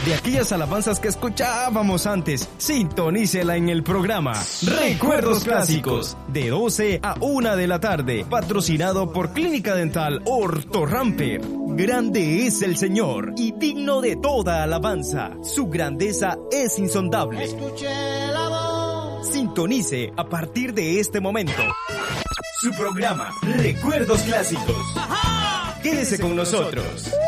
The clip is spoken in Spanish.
de aquellas alabanzas que escuchábamos antes. Sintonícela en el programa Recuerdos Clásicos, de 12 a 1 de la tarde, patrocinado por Clínica Dental Ortoramper. Grande es el Señor y digno de toda alabanza. Su grandeza es insondable. Escuché la voz. Sintonice a partir de este momento su programa Recuerdos Clásicos. Quédese con nosotros.